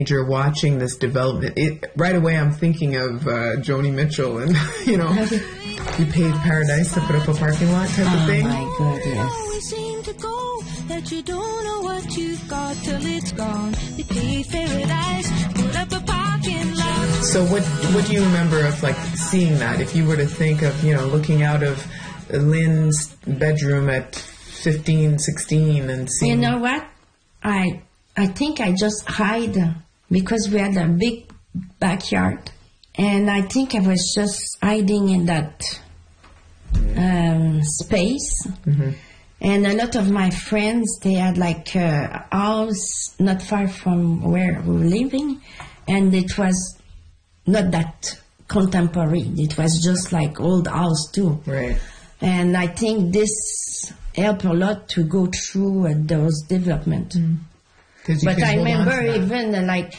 You're watching this development. Right away, I'm thinking of Joni Mitchell and, you know, you paid paradise to put up a parking lot type of thing. Oh, my God, yes. That you don't know what you've got till it's gone. They paid paradise, put up a parking lot. So what do you remember of, like, seeing that? If you were to think of, you know, looking out of Lynn's bedroom at 15, 16 and seeing... You know what? I think I just hide because we had a big backyard. And I think I was just hiding in that space. Mm-hmm. And a lot of my friends, they had like a house not far from where we were living. And it was not that contemporary. It was just like old house too. Right. And I think this helped a lot to go through those development. Mm. But I remember even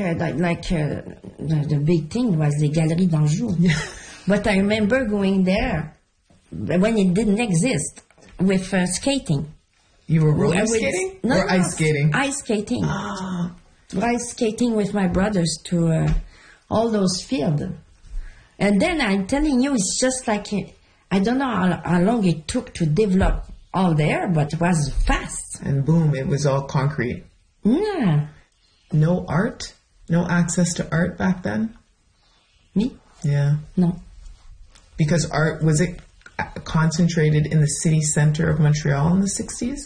the big thing was the Galerie d'Anjou. Yeah. But I remember going there when it didn't exist with skating. You were roller skating? Or ice skating? Ice skating. Ah. Ice skating with my brothers to all those fields. And then I'm telling you, it's just like, I don't know how long it took to develop all there, but it was fast. And boom, it was all concrete. Yeah. No art? No access to art back then? Me? Yeah. No. Because art, was it concentrated in the city center of Montreal in the 60s?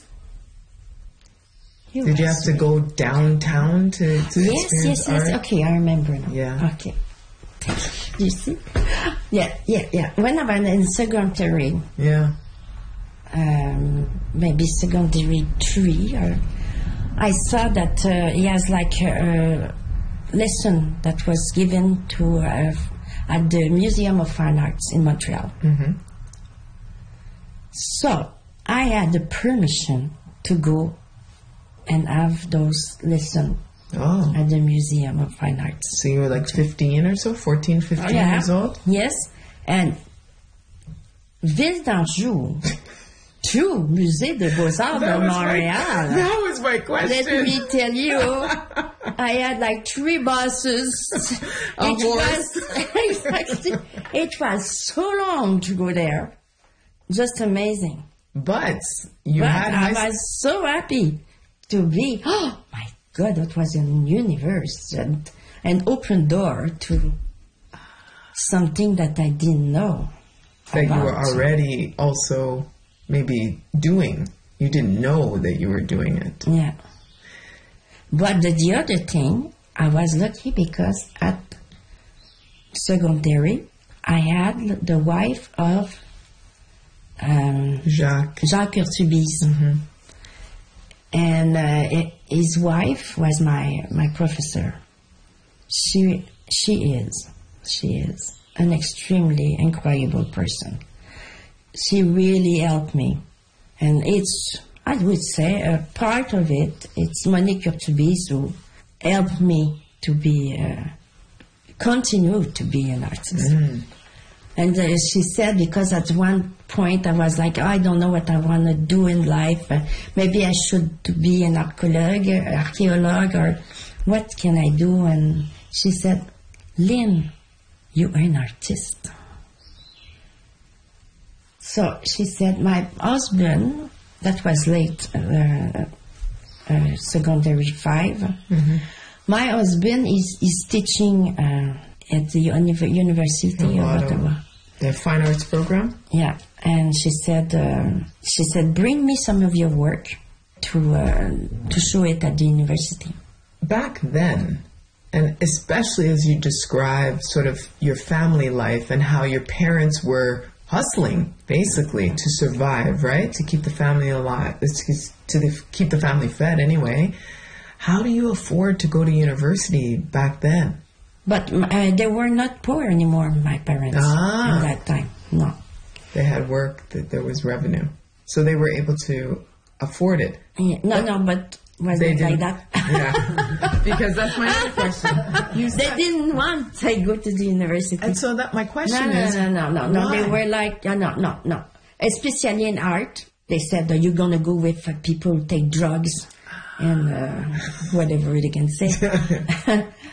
Did you have to go downtown to experience art? Yes. Okay, I remember now. Yeah. Okay. You see? Yeah. When I was in secondary, maybe secondary 3, I saw that he has like a lesson that was given to at the Museum of Fine Arts in Montreal. Mm-hmm. So I had the permission to go and have those lessons at the Museum of Fine Arts. So you were like 15 or so, 14, 15 years old? Yes, and Ville d'Anjou to Musée des Beaux-Arts de Montréal. That was my question. Let me tell you, I had like 3 buses. It was so long to go there. Just amazing. But I was so happy to be, oh my God, that was a universe and an open door to something that I didn't know that about. You were already also maybe doing. You didn't know that you were doing it. Yeah. But the other thing, I was lucky because at secondary, I had the wife of Jacques Urtubise. Mm-hmm. And his wife was my professor. She is an extremely incredible person. She really helped me. And it's, I would say, a part of it, it's Monique Urtubise who helped me to be, continue to be an artist. Mm. And she said, because at one point I was like, I don't know what I want to do in life. Maybe I should be an archaeologist, or what can I do? And she said, Lynn, you are an artist. So she said, my husband, that was late, secondary 5. Mm-hmm. My husband is teaching at the University of Ottawa. The fine arts program? Yeah, and she said, bring me some of your work to show it at the university. Back then, and especially as you describe sort of your family life and how your parents were hustling, basically, to survive, right? To keep the family alive, keep the family fed anyway. How do you afford to go to university back then? But they were not poor anymore, my parents, at that time. No. They had work, that there was revenue. So they were able to afford it. Yeah. But was it like that? Yeah. Because that's my other question. They didn't want to go to the university. And so that my question is... No. They were like, no. Especially in art, they said that you're going to go with people who take drugs and whatever they can say.